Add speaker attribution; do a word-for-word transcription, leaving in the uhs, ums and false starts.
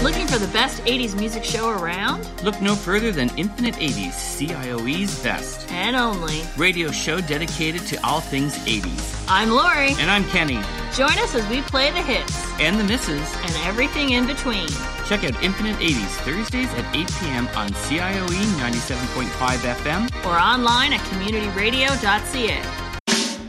Speaker 1: Looking for the best eighties music show around?
Speaker 2: Look no further than Infinite eighties, C I O E's best.
Speaker 1: And only.
Speaker 2: Radio show dedicated to all things eighties.
Speaker 1: I'm Lori.
Speaker 2: And I'm Kenny.
Speaker 1: Join us as we play the hits.
Speaker 2: And the misses.
Speaker 1: And everything in between.
Speaker 2: Check out Infinite eighties Thursdays at eight p.m. on C I O E ninety-seven point five F M.
Speaker 1: Or online at community radio dot c a.